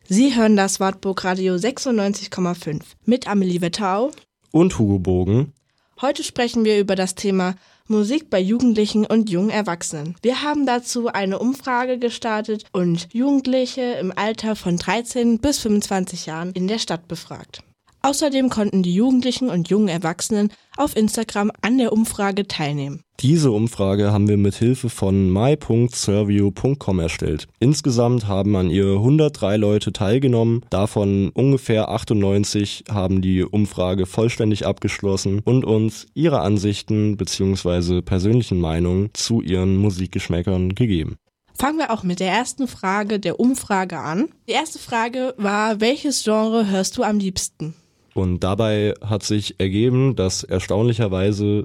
Sie hören das Wartburg Radio 96,5 mit Amelie Wetterau und Hugo Bogen. Heute sprechen wir über das Thema Musik bei Jugendlichen und jungen Erwachsenen. Wir haben dazu eine Umfrage gestartet und Jugendliche im Alter von 13 bis 25 Jahren in der Stadt befragt. Außerdem konnten die Jugendlichen und jungen Erwachsenen auf Instagram an der Umfrage teilnehmen. Diese Umfrage haben wir mit Hilfe von my.surview.com erstellt. Insgesamt haben an ihr 103 Leute teilgenommen, davon ungefähr 98 haben die Umfrage vollständig abgeschlossen und uns ihre Ansichten bzw. persönlichen Meinungen zu ihren Musikgeschmäckern gegeben. Fangen wir auch mit der ersten Frage der Umfrage an. Die erste Frage war, welches Genre hörst du am liebsten? Und dabei hat sich ergeben, dass erstaunlicherweise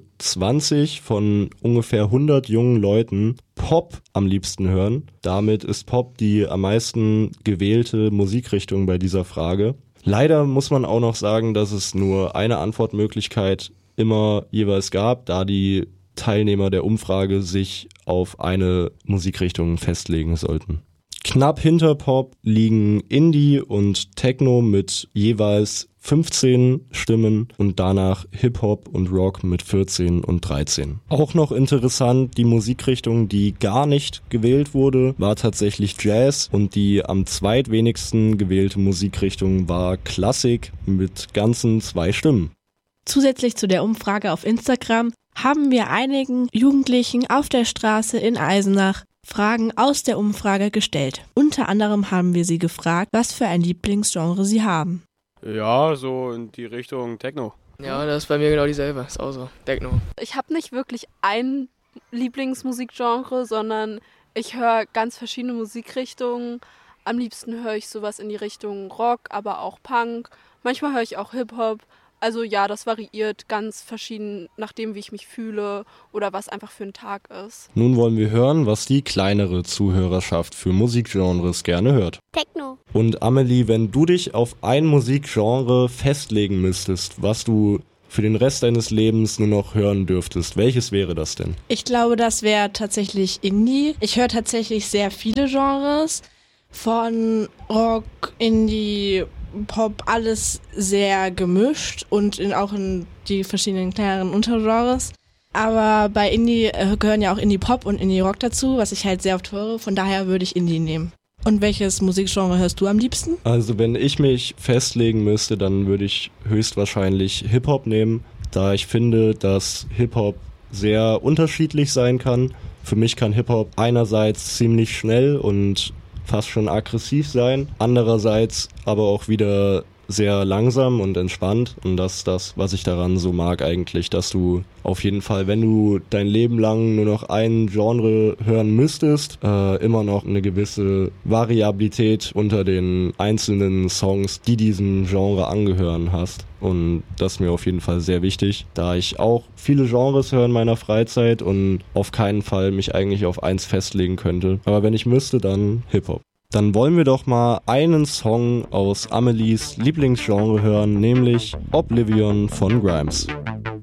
20 von ungefähr 100 jungen Leuten Pop am liebsten hören. Damit ist Pop die am meisten gewählte Musikrichtung bei dieser Frage. Leider muss man auch noch sagen, dass es nur eine Antwortmöglichkeit immer jeweils gab, da die Teilnehmer der Umfrage sich auf eine Musikrichtung festlegen sollten. Knapp hinter Pop liegen Indie und Techno mit jeweils 15 Stimmen und danach Hip-Hop und Rock mit 14 und 13. Auch noch interessant, die Musikrichtung, die gar nicht gewählt wurde, war tatsächlich Jazz und die am zweitwenigsten gewählte Musikrichtung war Klassik mit ganzen 2 Stimmen. Zusätzlich zu der Umfrage auf Instagram haben wir einigen Jugendlichen auf der Straße in Eisenach Fragen aus der Umfrage gestellt. Unter anderem haben wir sie gefragt, was für ein Lieblingsgenre sie haben. Ja, so in die Richtung Techno. Ja, das ist bei mir genau dieselbe. Ist auch so. Techno. Ich habe nicht wirklich ein Lieblingsmusikgenre, sondern ich höre ganz verschiedene Musikrichtungen. Am liebsten höre ich sowas in die Richtung Rock, aber auch Punk. Manchmal höre ich auch Hip-Hop. Also ja, das variiert ganz verschieden, nachdem wie ich mich fühle oder was einfach für ein Tag ist. Nun wollen wir hören, was die kleinere Zuhörerschaft für Musikgenres gerne hört. Techno. Und Amelie, wenn du dich auf ein Musikgenre festlegen müsstest, was du für den Rest deines Lebens nur noch hören dürftest, welches wäre das denn? Ich glaube, das wäre tatsächlich Indie. Ich höre tatsächlich sehr viele Genres, von Rock, Indie, Pop, alles sehr gemischt und auch in die verschiedenen kleineren Untergenres. Aber bei Indie gehören ja auch Indie-Pop und Indie-Rock dazu, was ich halt sehr oft höre. Von daher würde ich Indie nehmen. Und welches Musikgenre hörst du am liebsten? Also wenn ich mich festlegen müsste, dann würde ich höchstwahrscheinlich Hip-Hop nehmen, da ich finde, dass Hip-Hop sehr unterschiedlich sein kann. Für mich kann Hip-Hop einerseits ziemlich schnell und fast schon aggressiv sein, andererseits aber auch wieder sehr langsam und entspannt und das ist das, was ich daran so mag eigentlich, dass du auf jeden Fall, wenn du dein Leben lang nur noch ein Genre hören müsstest, immer noch eine gewisse Variabilität unter den einzelnen Songs, die diesem Genre angehören hast. Und das ist mir auf jeden Fall sehr wichtig, da ich auch viele Genres höre in meiner Freizeit und auf keinen Fall mich eigentlich auf eins festlegen könnte. Aber wenn ich müsste, dann Hip-Hop. Dann wollen wir doch mal einen Song aus Amelies Lieblingsgenre hören, nämlich Oblivion von Grimes.